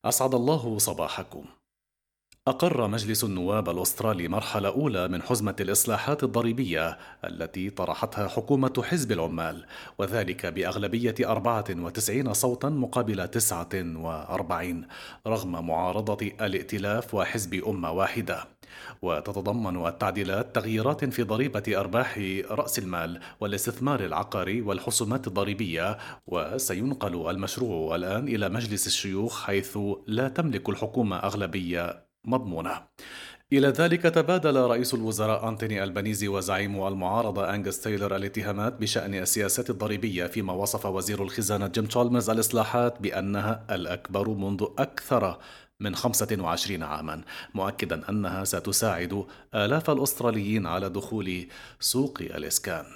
أسعد الله صباحكم. أقر مجلس النواب الأسترالي مرحلة أولى من حزمة الإصلاحات الضريبية التي طرحتها حكومة حزب العمال، وذلك بأغلبية 94 صوتا مقابل 49 رغم معارضة الائتلاف وحزب أمة واحدة. وتتضمن التعديلات تغييرات في ضريبة أرباح رأس المال والاستثمار العقاري والحسومات الضريبية، وسينقل المشروع الآن إلى مجلس الشيوخ حيث لا تملك الحكومة أغلبية مضمونة. إلى ذلك تبادل رئيس الوزراء أنتوني ألبانيزي وزعيم المعارضة أنغس تايلر الاتهامات بشأن السياسات الضريبية، فيما وصف وزير الخزانة جيم تشالمرز الإصلاحات بأنها الأكبر منذ أكثر من 25 عاما، مؤكدا أنها ستساعد آلاف الأستراليين على دخول سوق الإسكان.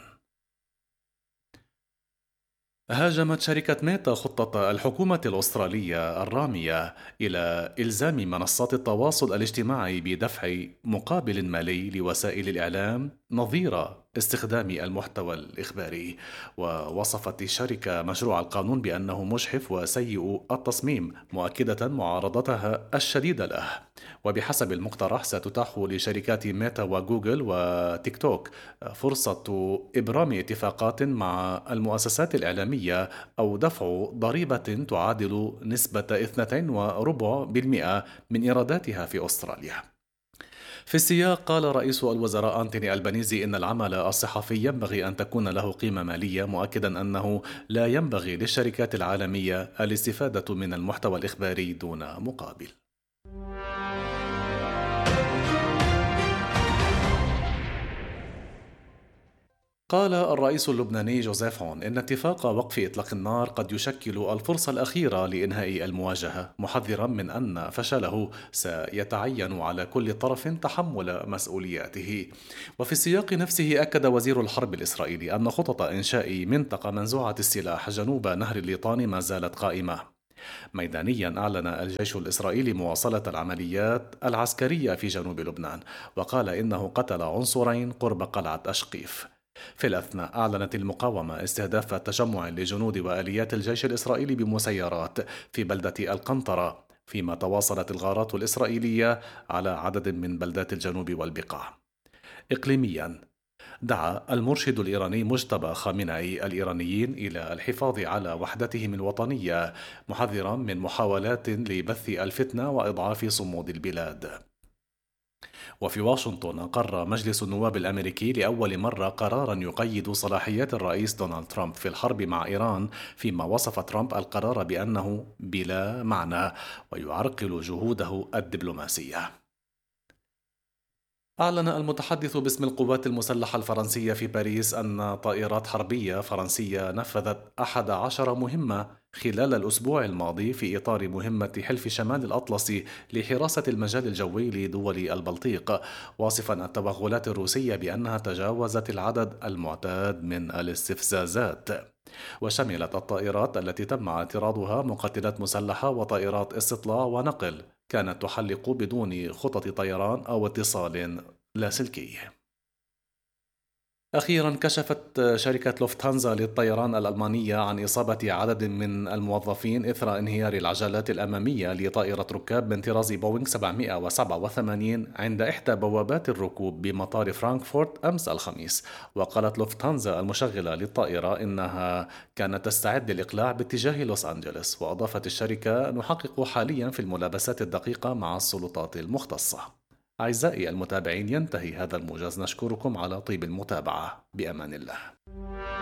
هاجمت شركة ميتا خطة الحكومة الأسترالية الرامية إلى إلزام منصات التواصل الاجتماعي بدفع مقابل مالي لوسائل الإعلام نظير استخدام المحتوى الإخباري. ووصفت الشركة مشروع القانون بأنه مجحف وسيء التصميم، مؤكدة معارضتها الشديدة له. وبحسب المقترح ستتاح لشركات ميتا وجوجل وتيك توك فرصة إبرام اتفاقات مع المؤسسات الإعلامية أو دفع ضريبة تعادل نسبة 2.4% من إيراداتها في أستراليا. في السياق قال رئيس الوزراء أنتوني ألبانيزي إن العمل الصحفي ينبغي أن تكون له قيمة مالية، مؤكدا أنه لا ينبغي للشركات العالمية الاستفادة من المحتوى الإخباري دون مقابل. قال الرئيس اللبناني جوزيف عون إن اتفاق وقف إطلاق النار قد يشكل الفرصة الأخيرة لإنهاء المواجهة، محذرا من أن فشله سيتعين على كل طرف تحمل مسؤولياته. وفي السياق نفسه أكد وزير الحرب الإسرائيلي أن خطط إنشاء منطقة منزوعة السلاح جنوب نهر الليطان ما زالت قائمة. ميدانيا أعلن الجيش الإسرائيلي مواصلة العمليات العسكرية في جنوب لبنان، وقال إنه قتل عنصرين قرب قلعة أشقيف. في الأثناء أعلنت المقاومة استهداف تجمع لجنود وآليات الجيش الإسرائيلي بمسيرات في بلدة القنطرة، فيما تواصلت الغارات الإسرائيلية على عدد من بلدات الجنوب والبقاع. إقليميا دعا المرشد الإيراني مجتبى خامنئي الإيرانيين إلى الحفاظ على وحدتهم الوطنية، محذرا من محاولات لبث الفتنة وإضعاف صمود البلاد. وفي واشنطن أقر مجلس النواب الأمريكي لأول مرة قرارا يقيد صلاحيات الرئيس دونالد ترامب في الحرب مع إيران، فيما وصف ترامب القرار بأنه بلا معنى ويعرقل جهوده الدبلوماسية. أعلن المتحدث باسم القوات المسلحة الفرنسية في باريس أن طائرات حربية فرنسية نفذت 11 مهمة خلال الأسبوع الماضي في إطار مهمة حلف شمال الأطلسي لحراسة المجال الجوي لدول البلطيق، واصفا التوغلات الروسية بأنها تجاوزت العدد المعتاد من الاستفزازات. وشملت الطائرات التي تم اعتراضها مقاتلات مسلحة وطائرات استطلاع ونقل كانت تحلق بدون خطط طيران أو اتصال لاسلكي. أخيرا كشفت شركة لوفتهانزا للطيران الألمانية عن إصابة عدد من الموظفين إثر انهيار العجلات الأمامية لطائرة ركاب من طراز بوينغ 787 عند إحدى بوابات الركوب بمطار فرانكفورت أمس الخميس. وقالت لوفتهانزا المشغلة للطائرة إنها كانت تستعد للإقلاع باتجاه لوس أنجلوس. وأضافت الشركة: نحقق حاليا في الملابسات الدقيقة مع السلطات المختصة. أعزائي المتابعين، ينتهي هذا الموجز، نشكركم على طيب المتابعة، بأمان الله.